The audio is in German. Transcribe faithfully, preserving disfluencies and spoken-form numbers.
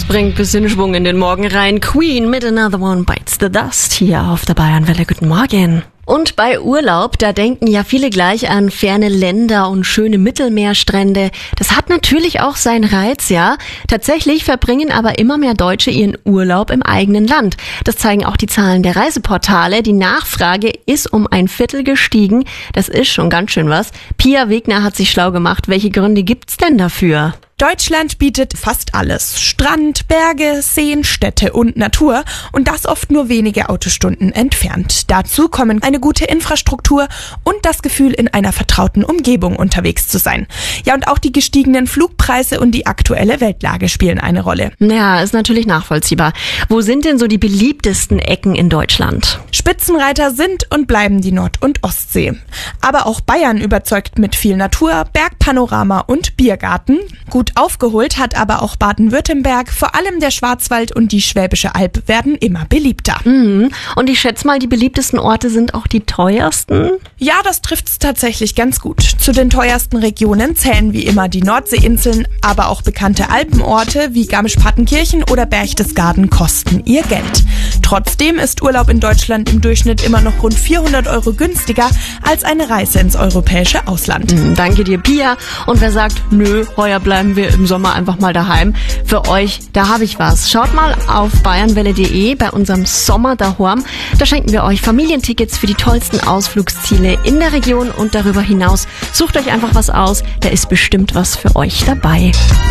bringt bisschen Schwung in den Morgen rein. Queen mit Another One Bites the Dust hier auf der Bayernwelle. Guten Morgen. Und bei Urlaub, da denken ja viele gleich an ferne Länder und schöne Mittelmeerstrände. Das hat natürlich auch seinen Reiz, ja. Tatsächlich verbringen aber immer mehr Deutsche ihren Urlaub im eigenen Land. Das zeigen auch die Zahlen der Reiseportale. Die Nachfrage ist um ein Viertel gestiegen. Das ist schon ganz schön was. Pia Wegner hat sich schlau gemacht. Welche Gründe gibt's denn dafür? Deutschland bietet fast alles. Strand, Berge, Seen, Städte und Natur und das oft nur wenige Autostunden entfernt. Dazu kommen eine gute Infrastruktur und das Gefühl, in einer vertrauten Umgebung unterwegs zu sein. Ja, und auch die gestiegenen Flugpreise und die aktuelle Weltlage spielen eine Rolle. Ja, ist natürlich nachvollziehbar. Wo sind denn so die beliebtesten Ecken in Deutschland? Spitzenreiter sind und bleiben die Nord- und Ostsee. Aber auch Bayern überzeugt mit viel Natur, Bergpanorama und Biergarten. Gut aufgeholt hat aber auch Baden-Württemberg. Vor allem der Schwarzwald und die Schwäbische Alb werden immer beliebter. Mhm. Und ich schätze mal, die beliebtesten Orte sind auch die teuersten? Ja, das trifft's tatsächlich ganz gut. Zu den teuersten Regionen zählen wie immer die Nordseeinseln, aber auch bekannte Alpenorte wie Garmisch-Partenkirchen oder Berchtesgaden kosten ihr Geld. Trotzdem ist Urlaub in Deutschland im Durchschnitt immer noch rund vierhundert Euro günstiger als eine Reise ins europäische Ausland. Mhm, danke dir, Pia. Und wer sagt, nö, heuer bleiben wir im Sommer einfach mal daheim. Für euch, da habe ich was. Schaut mal auf bayernwelle punkt de bei unserem Sommer daheim. Da schenken wir euch Familientickets für die tollsten Ausflugsziele in der Region und darüber hinaus. Sucht euch einfach was aus, da ist bestimmt was für euch dabei.